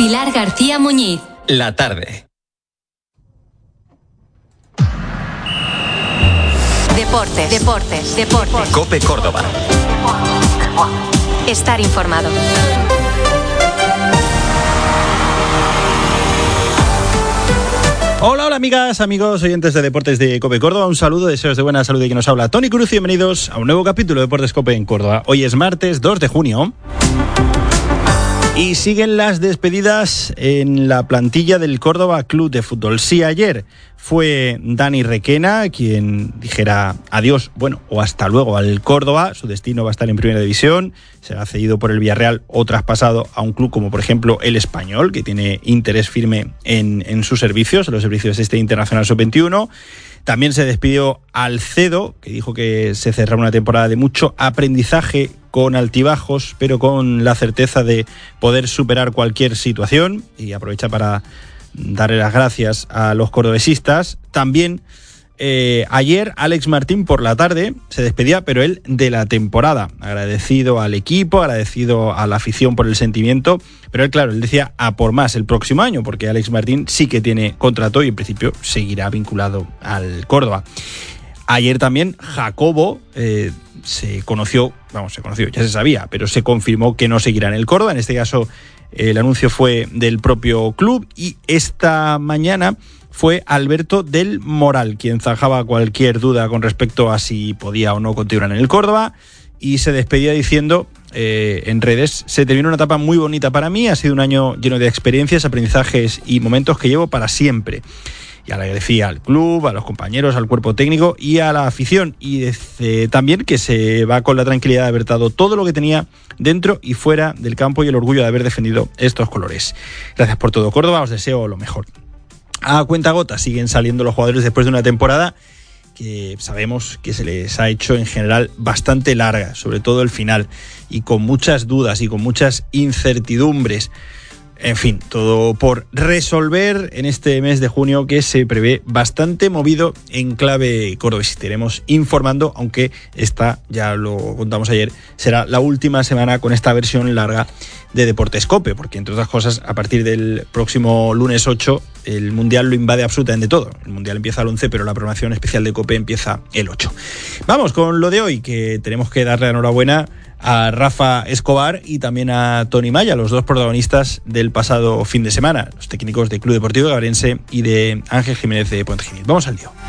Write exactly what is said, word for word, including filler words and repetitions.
Pilar García Muñiz. La tarde. Deportes, deportes, deportes. COPE Córdoba. Estar informado. Hola, hola amigas, amigos, oyentes de Deportes de COPE Córdoba. Un saludo, deseos de buena salud de quien nos habla, Tony Cruz, y bienvenidos a un nuevo capítulo de Deportes COPE en Córdoba. Hoy es martes dos de junio. Y siguen las despedidas en la plantilla del Córdoba Club de Fútbol. Sí, ayer fue Dani Requena quien dijera adiós, bueno, o hasta luego al Córdoba. Su destino va a estar en Primera División. Será cedido por el Villarreal o traspasado a un club como, por ejemplo, el Español, que tiene interés firme en, en sus servicios, en los servicios de este Internacional sub veintiuno. También se despidió Alcedo, que dijo que se cerrará una temporada de mucho aprendizaje, con altibajos, pero con la certeza de poder superar cualquier situación, y aprovecha para darle las gracias a los cordobesistas. También eh, ayer Alex Martín por la tarde se despedía, pero él de la temporada, agradecido al equipo, agradecido a la afición por el sentimiento, pero él, claro, él decía a por más el próximo año, porque Alex Martín sí que tiene contrato y en principio seguirá vinculado al Córdoba. Ayer también Jacobo eh, se conoció, vamos, se conoció, ya se sabía, pero se confirmó que no seguirá en el Córdoba. En este caso, eh, el anuncio fue del propio club, y esta mañana fue Alberto del Moral quien zanjaba cualquier duda con respecto a si podía o no continuar en el Córdoba, y se despedía diciendo eh, en redes: se terminó una etapa muy bonita para mí, ha sido un año lleno de experiencias, aprendizajes y momentos que llevo para siempre. Y agradecía al club, a los compañeros, al cuerpo técnico y a la afición. Y dice también que se va con la tranquilidad de haber dado todo lo que tenía dentro y fuera del campo, y el orgullo de haber defendido estos colores. Gracias por todo, Córdoba, os deseo lo mejor. A cuentagotas siguen saliendo los jugadores después de una temporada que sabemos que se les ha hecho en general bastante larga, sobre todo el final, y con muchas dudas y con muchas incertidumbres. En fin, todo por resolver en este mes de junio, que se prevé bastante movido en clave cordobés. Iremos informando, aunque esta, ya lo contamos ayer, será la última semana con esta versión larga de Deportes COPE, porque entre otras cosas, a partir del próximo lunes ocho, el Mundial lo invade absolutamente todo. El Mundial empieza al once, pero la programación especial de COPE empieza el ocho. Vamos con lo de hoy, que tenemos que darle enhorabuena a Rafa Escobar y también a Tony Maya, los dos protagonistas del pasado fin de semana, los técnicos del Club Deportivo Gabrense y de Ángel Jiménez de Puente Genil. Vamos al lío.